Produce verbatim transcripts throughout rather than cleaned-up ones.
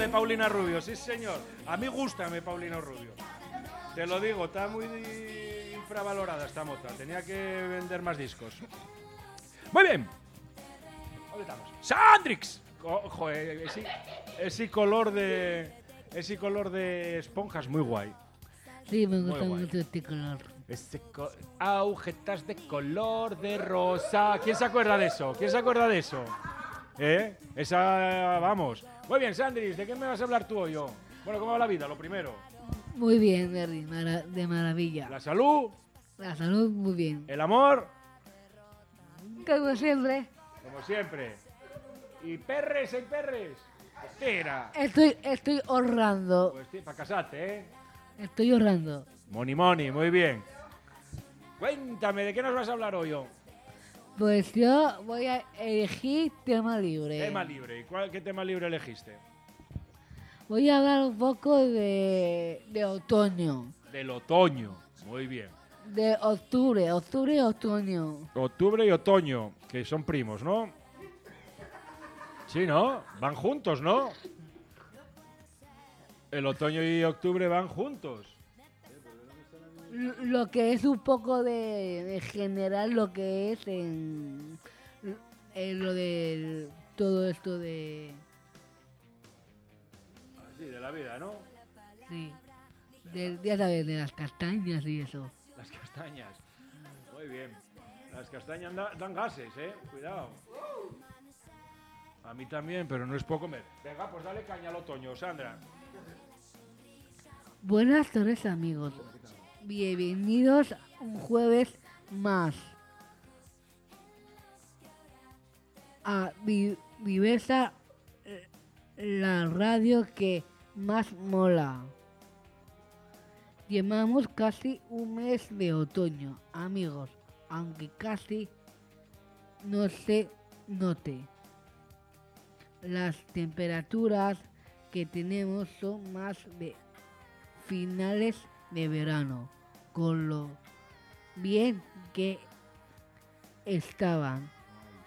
de Paulina Rubio, sí señor. A mí gústame Paulina Rubio. Te lo digo, está muy infravalorada esta mota. Tenía que vender más discos. Muy bien. ¿Dónde estamos? ¡Sandrix! Oh, joder, ese, ese color de... Ese color de esponja es muy guay. Sí, me gusta mucho este color. Este co agujetas de color de rosa. ¿Quién se acuerda de eso? ¿Quién se acuerda de eso? ¿Eh? Esa... Vamos. Muy bien, Sandrix, ¿de qué me vas a hablar tú o yo? Bueno, ¿cómo va la vida? Lo primero. Muy bien, Berry, mara de maravilla. ¿La salud? La salud, muy bien. ¿El amor? Como siempre. Como siempre. ¿Y perres, hay perres? Tira. Estoy, estoy ahorrando. Pues para casarte, ¿eh? Estoy ahorrando. Moni, moni, muy bien. Cuéntame, ¿de qué nos vas a hablar hoy yo? Pues yo voy a elegir tema libre. Tema libre. ¿Y cuál, qué tema libre elegiste? Voy a hablar un poco de, de otoño. Del otoño. Muy bien. De octubre, octubre y otoño. Octubre y otoño, que son primos, ¿no? Sí, ¿no? Van juntos, ¿no? El otoño y octubre van juntos. Lo que es un poco de, de general, lo que es en, en lo de todo esto de... Sí, de la vida, ¿no? Sí, de, ya sabes, de las castañas y eso. Las castañas. Muy bien. Las castañas da, dan gases, ¿eh? Cuidado. A mí también, pero no es poco comer. Venga, pues dale caña al otoño, Sandra. Buenas tardes, amigos. Bienvenidos un jueves más a Vi- Viveza, la radio que más mola. Llevamos casi un mes de otoño, amigos, aunque casi no se note. Las temperaturas que tenemos son más de finales de verano, con lo bien que estaban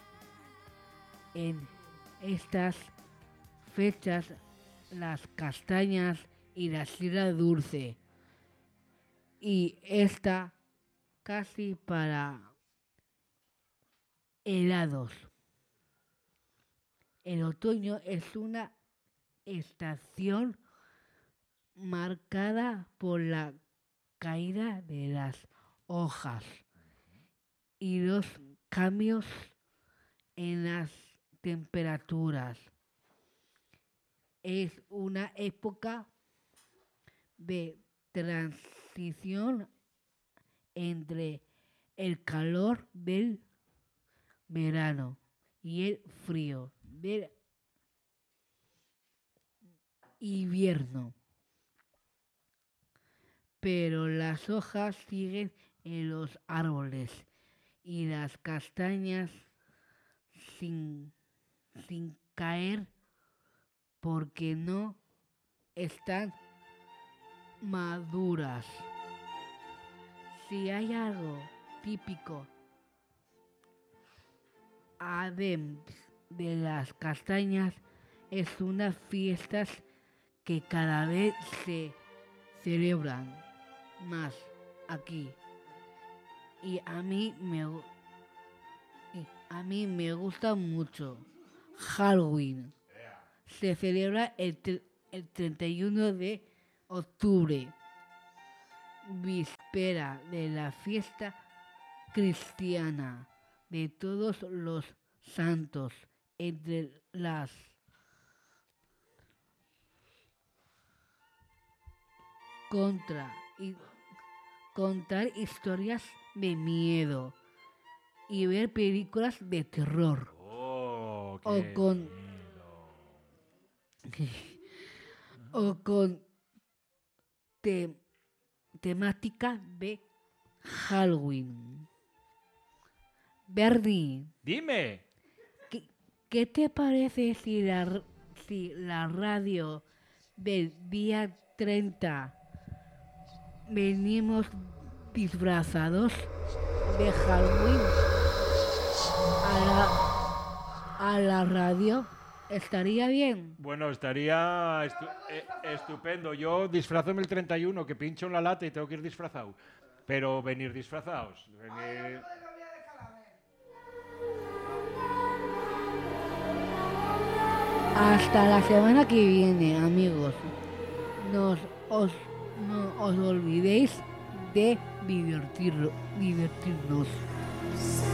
en estas fechas las castañas y la sidra dulce, y esta casi para helados. El otoño es una estación marcada por la caída de las hojas y los cambios en las temperaturas. Es una época de transición entre el calor del verano y el frío del invierno. Pero las hojas siguen en los árboles y las castañas sin, sin caer porque no están maduras. Si hay algo típico además de las castañas, es unas fiestas que cada vez se celebran más aquí, y a mí me y a mí me gusta mucho Halloween. Se celebra el, el treinta y uno de octubre, víspera de la fiesta cristiana de todos los santos. Entre las contra y contar historias de miedo y ver películas de terror. Oh, qué o con o con te, temática de Halloween. Bernie, Dime. ¿qué, qué te parece si la, si la radio del día treinta venimos disfrazados de Halloween a la, a la radio? estaría bien. Bueno, estaría estu eh, estupendo. Yo disfrazome el treinta y uno, que pincho en la lata y tengo que ir disfrazado. Pero venir disfrazados. Venir... Hasta la semana que viene, amigos. Nos, os, no os olvidéis de divertir, divertirnos.